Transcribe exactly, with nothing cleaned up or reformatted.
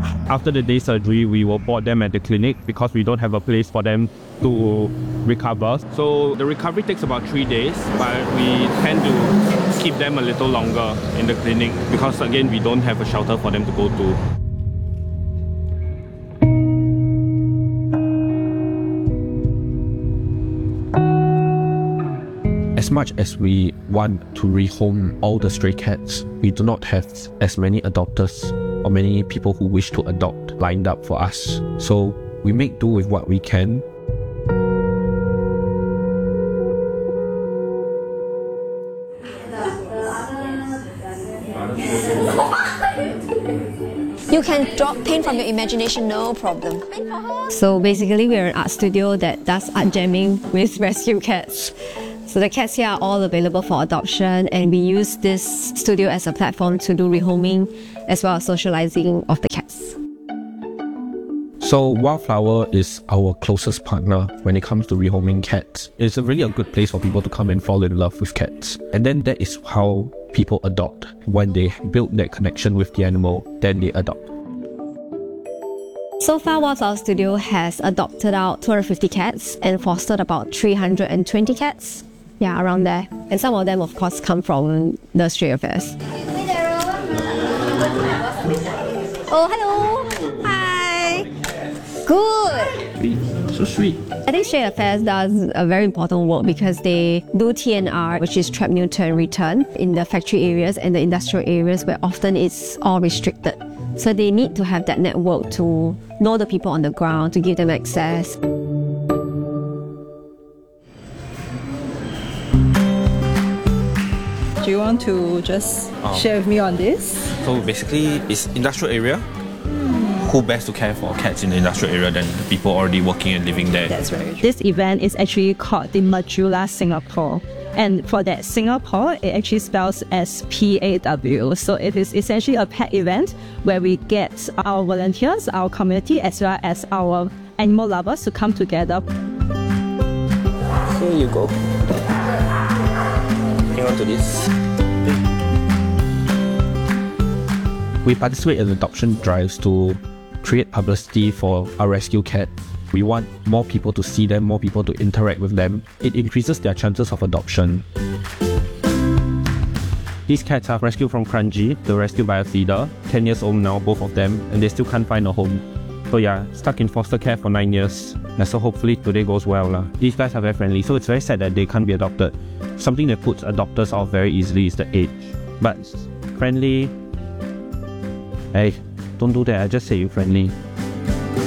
After the day surgery, we will board them at the clinic because we don't have a place for them to recover. So the recovery takes about three days, but we tend to keep them a little longer in the clinic because again, we don't have a shelter for them to go to. As much as we want to rehome all the stray cats, we do not have as many adopters or many people who wish to adopt lined up for us. So we make do with what we can. You can draw paint from your imagination, no problem. So basically, we're an art studio that does art jamming with rescue cats. So the cats here are all available for adoption, and we use this studio as a platform to do rehoming as well as socializing of the cats. So Wildflower is our closest partner when it comes to rehoming cats. It's a really a good place for people to come and fall in love with cats. And then that is how people adopt. When they build that connection with the animal, then they adopt. So far, Wildflower Studio has adopted out two hundred fifty cats and fostered about three hundred twenty cats. Yeah, around there. And some of them, of course, come from the Stray Affairs. Oh, hello. Hi. Good. So sweet. I think Stray Affairs does a very important work because they do T N R, which is trap, neuter and return, in the factory areas and the industrial areas where often it's all restricted. So they need to have that network to know the people on the ground, to give them access. Do you want to just um, share with me on this? So basically, it's industrial area. Mm. Who best to care for cats in the industrial area than the people already working and living there? That's very true. This event is actually called the Majula Singapore. And for that Singapore, it actually spells as P A W. So it is essentially a pet event where we get our volunteers, our community, as well as our animal lovers to come together. Here you go. Hang on to this. We participate in adoption drives to create publicity for our rescue cat. We want more people to see them, more people to interact with them. It increases their chances of adoption. These cats are rescued from Kranji, the rescue by a feeder, ten years old now, both of them, and they still can't find a home. So yeah, stuck in foster care for nine years. And so hopefully today goes well. La. These guys are very friendly, so it's very sad that they can't be adopted. Something that puts adopters off very easily is the age. But friendly, hey, don't do that, I just say you friendly.